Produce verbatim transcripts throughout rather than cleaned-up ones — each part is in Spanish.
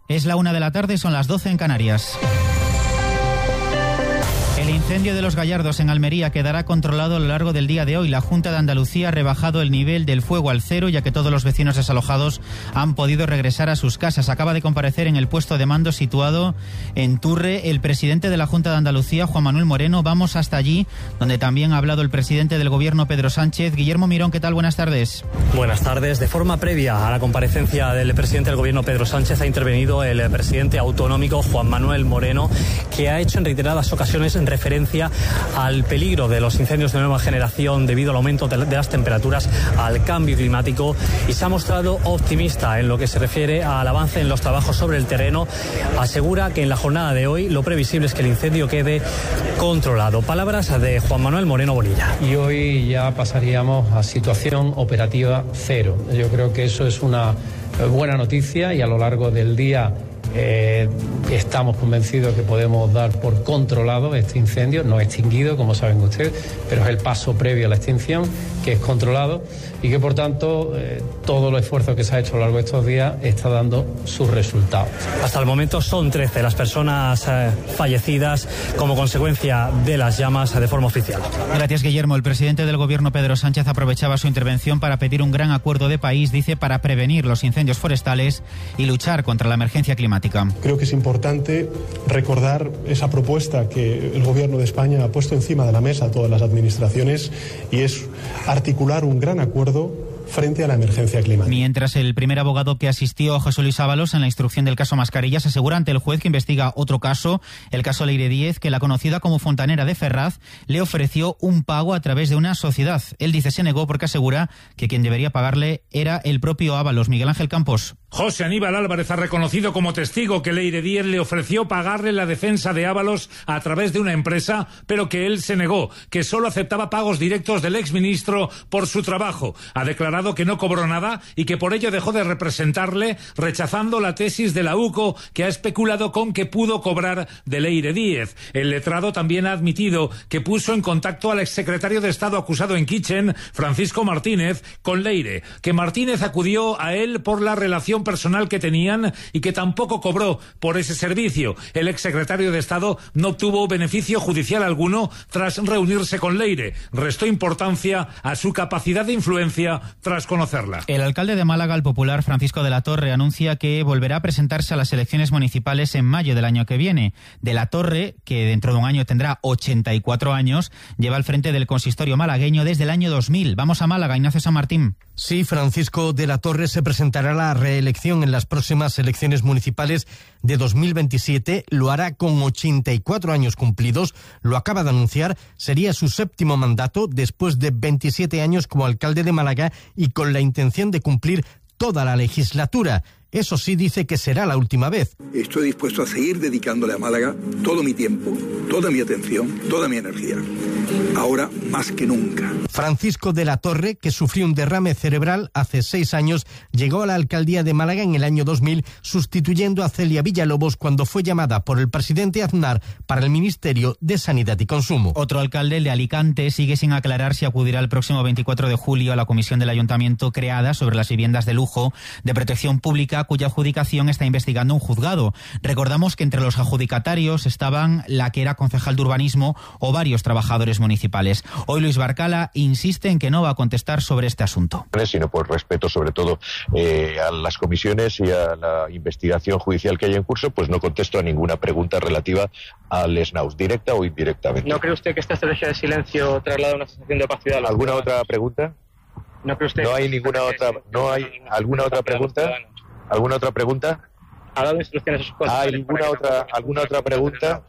Es la una de la tarde, son las doce en Canarias. El incendio de Los Gallardos en Almería quedará controlado a lo largo del día de hoy. La Junta de Andalucía ha rebajado el nivel del fuego al cero, ya que todos los vecinos desalojados han podido regresar a sus casas. Acaba de comparecer en el puesto de mando situado en Turre el presidente de la Junta de Andalucía, Juan Manuel Moreno. Vamos hasta allí, donde también ha hablado el presidente del Gobierno, Pedro Sánchez. Guillermo Mirón, ¿qué tal? Buenas tardes. Buenas tardes. De forma previa a la comparecencia del presidente del Gobierno, Pedro Sánchez, ha intervenido el presidente autonómico, Juan Manuel Moreno, que ha hecho en reiteradas ocasiones en referencia al peligro de los incendios de nueva generación debido al aumento de las temperaturas, al cambio climático, y se ha mostrado optimista en lo que se refiere al avance en los trabajos sobre el terreno. Asegura que en la jornada de hoy lo previsible es que el incendio quede controlado. Palabras de Juan Manuel Moreno Bonilla. Y hoy ya pasaríamos a situación operativa cero. Yo creo que eso es una buena noticia y a lo largo del día Eh, estamos convencidos que podemos dar por controlado este incendio, no extinguido, como saben ustedes, pero es el paso previo a la extinción, que es controlado, y que por tanto eh, todo el esfuerzo que se ha hecho a lo largo de estos días está dando sus resultados. Hasta el momento son trece las personas eh, fallecidas como consecuencia de las llamas de forma oficial. Gracias, Guillermo. El presidente del Gobierno, Pedro Sánchez, aprovechaba su intervención para pedir un gran acuerdo de país, dice, para prevenir los incendios forestales y luchar contra la emergencia climática. Creo que es importante recordar esa propuesta que el Gobierno de España ha puesto encima de la mesa a todas las administraciones, y es articular un gran acuerdo frente a la emergencia climática. Mientras, el primer abogado que asistió a José Luis Ábalos en la instrucción del caso Mascarillas asegura ante el juez que investiga otro caso, el caso Leire Díez, que la conocida como Fontanera de Ferraz le ofreció un pago a través de una sociedad. Él dice se negó porque asegura que quien debería pagarle era el propio Ábalos. Miguel Ángel Campos. José Aníbal Álvarez ha reconocido como testigo que Leire Díez le ofreció pagarle la defensa de Ábalos a través de una empresa, pero que él se negó, que solo aceptaba pagos directos del exministro por su trabajo. Ha declarado que no cobró nada y que por ello dejó de representarle, rechazando la tesis de la U C O, que ha especulado con que pudo cobrar de Leire Díez. El letrado también ha admitido que puso en contacto al exsecretario de Estado acusado en Kitchen, Francisco Martínez, con Leire, que Martínez acudió a él por la relación personal que tenían y que tampoco cobró por ese servicio. El exsecretario de Estado no obtuvo beneficio judicial alguno tras reunirse con Leire. Restó importancia a su capacidad de influencia tras conocerla. El alcalde de Málaga, el popular Francisco de la Torre, anuncia que volverá a presentarse a las elecciones municipales en mayo del año que viene. De la Torre, que dentro de un año tendrá ochenta y cuatro años, lleva al frente del consistorio malagueño desde el año dos mil. Vamos a Málaga, Ignacio San Martín. Sí, Francisco de la Torre se presentará a la reelección en las próximas elecciones municipales de dos mil veintisiete. Lo hará con ochenta y cuatro años cumplidos. Lo acaba de anunciar. Sería su séptimo mandato después de veintisiete años como alcalde de Málaga y con la intención de cumplir toda la legislatura. Eso sí, dice que será la última vez. Estoy dispuesto a seguir dedicándole a Málaga todo mi tiempo, toda mi atención, toda mi energía. Ahora más que nunca. Francisco de la Torre, que sufrió un derrame cerebral hace seis años, llegó a la alcaldía de Málaga en el año dos mil, sustituyendo a Celia Villalobos cuando fue llamada por el presidente Aznar para el Ministerio de Sanidad y Consumo. Otro alcalde, el de Alicante, sigue sin aclarar si acudirá el próximo veinticuatro de julio a la comisión del ayuntamiento creada sobre las viviendas de lujo de protección pública, cuya adjudicación está investigando un juzgado. Recordamos que entre los adjudicatarios estaban la que era concejal de urbanismo o varios trabajadores municipales. Hoy Luis Barcala insiste en que no va a contestar sobre este asunto. Sino por respeto sobre todo eh, a las comisiones y a la investigación judicial que hay en curso, pues no contesto a ninguna pregunta relativa al S N A U S, directa o indirectamente. ¿No cree usted que esta estrategia de silencio traslada una sensación de opacidad? ¿Alguna otra pregunta? ¿No cree usted? No hay ninguna otra, no hay alguna otra pregunta. ¿Alguna otra pregunta? ¿Ha dado instrucciones a sus cosas? ¿Hay alguna otra, alguna otra pregunta?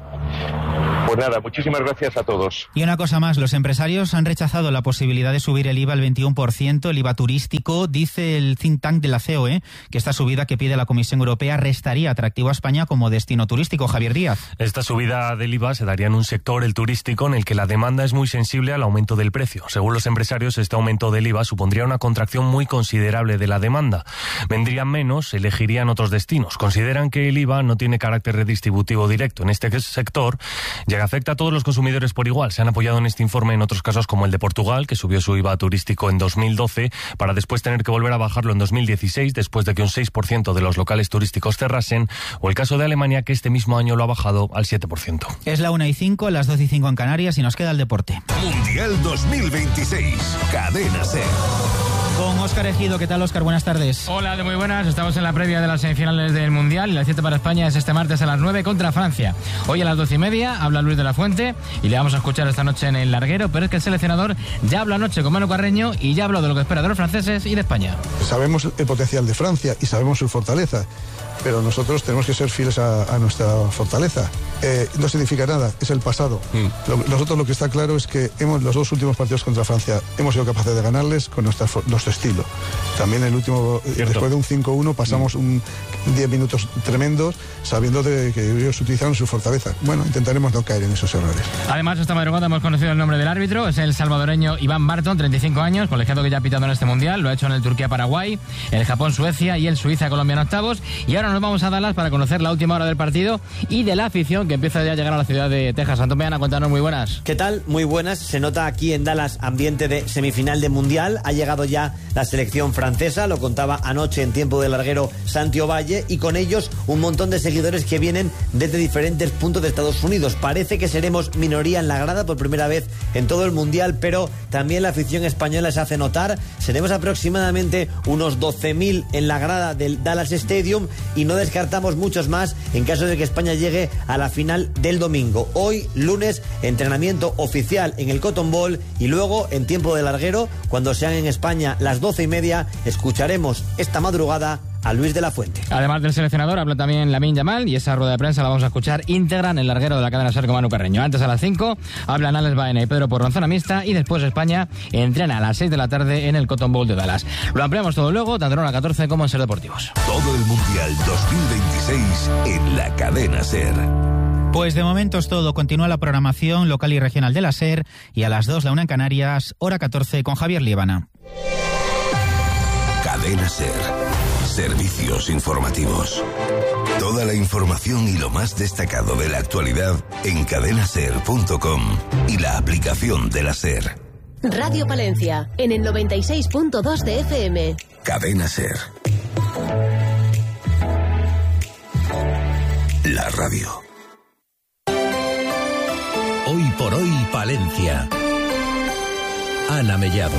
Pues nada, muchísimas gracias a todos. Y una cosa más, los empresarios han rechazado la posibilidad de subir el I V A al veintiuno por ciento, el I V A turístico. Dice el think tank de la C O E que esta subida que pide la Comisión Europea restaría atractivo a España como destino turístico. Javier Díaz. Esta subida del I V A se daría en un sector, el turístico, en el que la demanda es muy sensible al aumento del precio. Según los empresarios, este aumento del I V A supondría una contracción muy considerable de la demanda. Vendrían menos, elegirían otros destinos. Consideran que el I V A no tiene carácter redistributivo directo en este sector, ya que afecta a todos los consumidores por igual. Se han apoyado en este informe en otros casos como el de Portugal, que subió su I V A turístico en dos mil doce para después tener que volver a bajarlo en dos mil dieciséis después de que un seis por ciento de los locales turísticos cerrasen, o el caso de Alemania, que este mismo año lo ha bajado al siete por ciento. Es la una y cinco, las doce y cinco en Canarias, y nos queda el deporte. Mundial dos mil veintiséis, Cadena SER. Con Óscar Ejido. ¿Qué tal, Óscar? Buenas tardes. Hola, de muy buenas. Estamos en la previa de las semifinales del Mundial y la cita para España es este martes a las nueve contra Francia. Hoy a las doce y media habla Luis de la Fuente y le vamos a escuchar esta noche en el larguero, pero es que el seleccionador ya habló anoche con Manu Carreño y ya habló de lo que espera de los franceses y de España. Sabemos el potencial de Francia y sabemos su fortaleza, pero nosotros tenemos que ser fieles a, a nuestra fortaleza. Eh, no significa nada, es el pasado. Mm. Lo, nosotros lo que está claro es que hemos, los dos últimos partidos contra Francia hemos sido capaces de ganarles con nuestra, nuestro estilo. También el último, Cierto. después de un cinco uno pasamos mm. un diez minutos tremendos sabiendo de que ellos utilizaron su fortaleza. Bueno, intentaremos no caer en esos errores. Además, esta madrugada hemos conocido el nombre del árbitro, es el salvadoreño Iván Barton, treinta y cinco años, colegiado que ya ha pitado en este Mundial, lo ha hecho en el Turquía-Paraguay, el Japón-Suecia y el Suiza-Colombia en octavos, y ahora nos vamos a Dallas para conocer la última hora del partido y de la afición que empieza ya a llegar a la ciudad de Texas. Antón Meana, cuéntanos, muy buenas. ¿Qué tal? Muy buenas. Se nota aquí en Dallas ambiente de semifinal de Mundial. Ha llegado ya la selección francesa, lo contaba anoche en tiempo de larguero Santi Ovalle, y con ellos un montón de seguidores que vienen desde diferentes puntos de Estados Unidos. Parece que seremos minoría en la grada por primera vez en todo el Mundial, pero también la afición española se hace notar. Seremos aproximadamente unos doce mil en la grada del Dallas Stadium y no descartamos muchos más en caso de que España llegue a la final del domingo. Hoy, lunes, entrenamiento oficial en el Cotton Bowl y luego, en tiempo de larguero, cuando sean en España las doce y media, escucharemos esta madrugada a Luis de la Fuente. Además del seleccionador, habla también Lamine Yamal y esa rueda de prensa la vamos a escuchar íntegra en el larguero de la cadena SER con Manu Carreño. Antes, a las cinco, hablan Alex Baena y Pedro Porro en zona mixta, y después España entrena a las seis de la tarde en el Cotton Bowl de Dallas. Lo ampliamos todo luego, tanto en hora catorce como en SER Deportivos. Todo el Mundial dos mil veintiséis en la cadena SER. Pues de momento es todo. Continúa la programación local y regional de la SER, y a las dos, la una en Canarias, hora catorce, con Javier Líbana. Cadena SER. Servicios informativos. Toda la información y lo más destacado de la actualidad en cadena ser punto com y la aplicación de la SER. Radio Palencia, en el noventa y seis punto dos de F M. Cadena SER. La radio. Hoy por hoy, Palencia. Ana Mellado.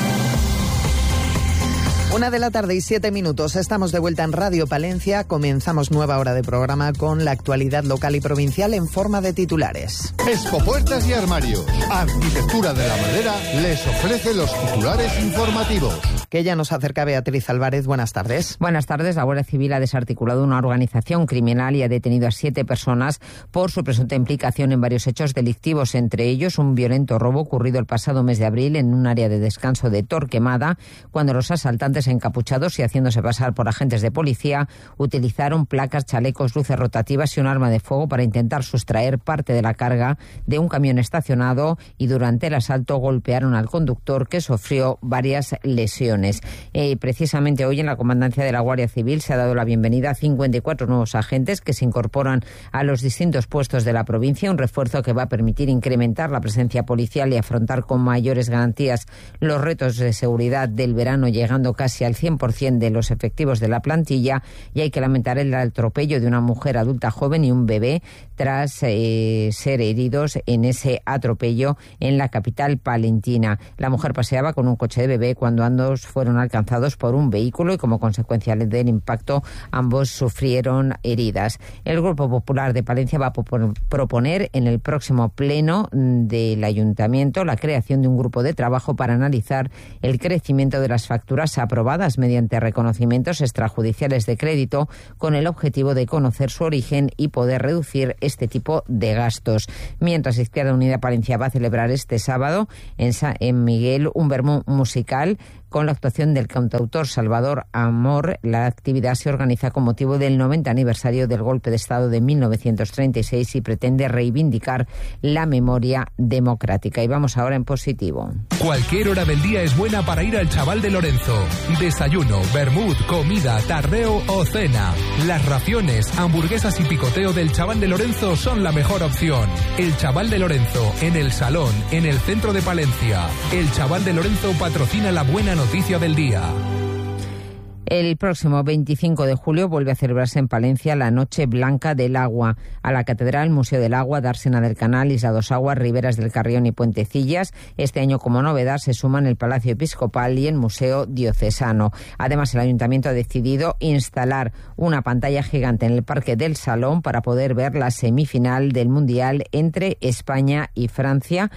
Una de la tarde y siete minutos. Estamos de vuelta en Radio Palencia. Comenzamos nueva hora de programa con la actualidad local y provincial en forma de titulares. Expopuertas y Armarios, Arquitectura de la Madera, les ofrece los titulares informativos. Que ya nos acerca Beatriz Álvarez. Buenas tardes. Buenas tardes. La Guardia Civil ha desarticulado una organización criminal y ha detenido a siete personas por su presunta implicación en varios hechos delictivos, entre ellos un violento robo ocurrido el pasado mes de abril en un área de descanso de Torquemada, cuando los asaltantes encapuchados y haciéndose pasar por agentes de policía utilizaron placas, chalecos, luces rotativas y un arma de fuego para intentar sustraer parte de la carga de un camión estacionado, y durante el asalto golpearon al conductor, que sufrió varias lesiones. Eh, precisamente hoy en la comandancia de la Guardia Civil se ha dado la bienvenida a cincuenta y cuatro nuevos agentes que se incorporan a los distintos puestos de la provincia, un refuerzo que va a permitir incrementar la presencia policial y afrontar con mayores garantías los retos de seguridad del verano, llegando casi al cien por ciento de los efectivos de la plantilla. Y hay que lamentar el atropello de una mujer adulta joven y un bebé tras eh, ser heridos en ese atropello en la capital palentina. La mujer paseaba con un coche de bebé cuando ambos fueron alcanzados por un vehículo y como consecuencia del impacto ambos sufrieron heridas. El Grupo Popular de Palencia va a proponer en el próximo pleno del Ayuntamiento la creación de un grupo de trabajo para analizar el crecimiento de las facturas aprobadas mediante reconocimientos extrajudiciales de crédito, con el objetivo de conocer su origen y poder reducir este tipo de gastos. Mientras, Izquierda Unida Palencia va a celebrar este sábado en, Sa- en Miguel un vermú musical con la actuación del cantautor Salvador Amor. La actividad se organiza con motivo del noventa aniversario del golpe de Estado de mil novecientos treinta y seis y pretende reivindicar la memoria democrática. Y vamos ahora en positivo. Cualquier hora del día es buena para ir al Chaval de Lorenzo. Desayuno, vermut, comida, tardeo o cena. Las raciones, hamburguesas y picoteo del Chaval de Lorenzo son la mejor opción. El Chaval de Lorenzo, en el Salón, en el centro de Palencia. El Chaval de Lorenzo patrocina la buena noticia del día. El próximo veinticinco de julio vuelve a celebrarse en Palencia la Noche Blanca del Agua. A la Catedral, Museo del Agua, Dársena del Canal, Isla Dos Aguas, Riberas del Carrión y Puentecillas. Este año, como novedad, se suman el Palacio Episcopal y el Museo Diocesano. Además, el Ayuntamiento ha decidido instalar una pantalla gigante en el Parque del Salón para poder ver la semifinal del Mundial entre España y Francia.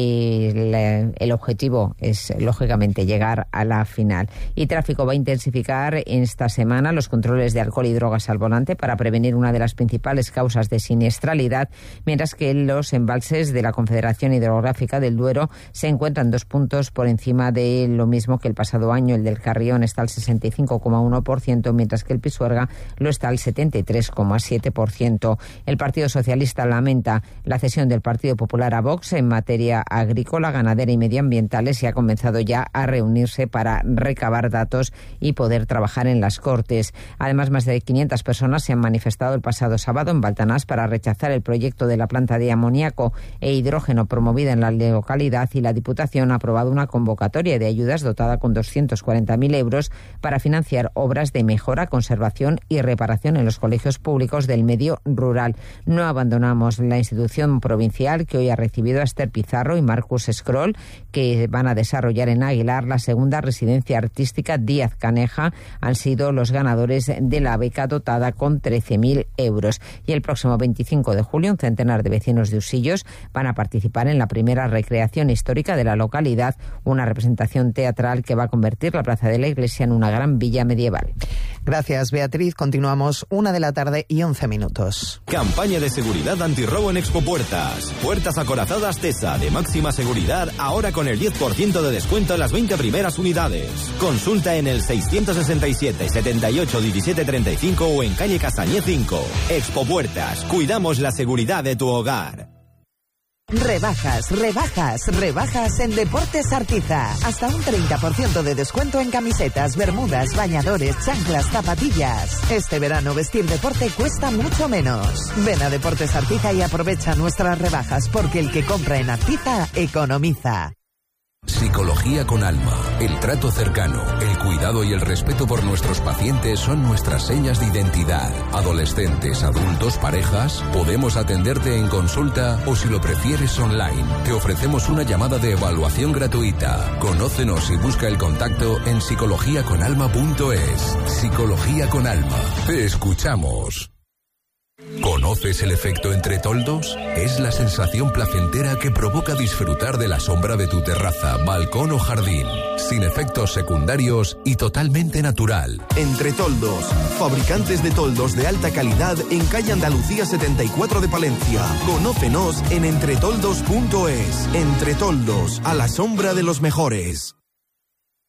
El, el objetivo es, lógicamente, llegar a la final. Y tráfico va a intensificar esta semana los controles de alcohol y drogas al volante para prevenir una de las principales causas de siniestralidad, mientras que los embalses de la Confederación Hidrográfica del Duero se encuentran dos puntos por encima de lo mismo que el pasado año. El del Carrión está al sesenta y cinco coma uno por ciento, mientras que el Pisuerga lo está al setenta y tres coma siete por ciento. El Partido Socialista lamenta la cesión del Partido Popular a Vox en materia agrícola, ganadera y medioambientales y ha comenzado ya a reunirse para recabar datos y poder trabajar en las Cortes. Además, más de quinientas personas se han manifestado el pasado sábado en Baltanás para rechazar el proyecto de la planta de amoníaco e hidrógeno promovida en la localidad, y la Diputación ha aprobado una convocatoria de ayudas dotada con doscientos cuarenta mil euros para financiar obras de mejora, conservación y reparación en los colegios públicos del medio rural. No abandonamos la institución provincial, que hoy ha recibido a Esther Pizarro y Marcus Scroll, que van a desarrollar en Aguilar la segunda residencia artística Díaz Caneja. Han sido los ganadores de la beca dotada con trece mil euros. Y el próximo veinticinco de julio, un centenar de vecinos de Usillos van a participar en la primera recreación histórica de la localidad, una representación teatral que va a convertir la Plaza de la Iglesia en una gran villa medieval. Gracias, Beatriz. Continuamos una de la tarde y once minutos. Campaña de seguridad antirrobo en Expopuertas. Puertas acorazadas TESA de máxima seguridad, ahora con el diez por ciento de descuento en las veinte primeras unidades. Consulta en el seiscientos sesenta y siete, setenta y ocho, diecisiete, treinta y cinco o en calle Castañé cinco. Expopuertas. Cuidamos la seguridad de tu hogar. Rebajas, rebajas, rebajas en Deportes Artiza. Hasta un treinta por ciento de descuento en camisetas, bermudas, bañadores, chanclas, zapatillas. Este verano vestir deporte cuesta mucho menos. Ven a Deportes Artiza y aprovecha nuestras rebajas, porque el que compra en Artiza economiza. Psicología con alma, el trato cercano, el cuidado y el respeto por nuestros pacientes son nuestras señas de identidad. Adolescentes, adultos, parejas, podemos atenderte en consulta o, si lo prefieres, online. Te ofrecemos una llamada de evaluación gratuita. Conócenos y busca el contacto en psicología con alma punto es. Psicología con Alma. Te escuchamos. ¿Conoces el efecto entre toldos? Es la sensación placentera que provoca disfrutar de la sombra de tu terraza, balcón o jardín, sin efectos secundarios y totalmente natural. Entre Toldos, fabricantes de toldos de alta calidad en calle Andalucía setenta y cuatro de Palencia. Conócenos en entretoldos punto es. Entre Toldos, a la sombra de los mejores.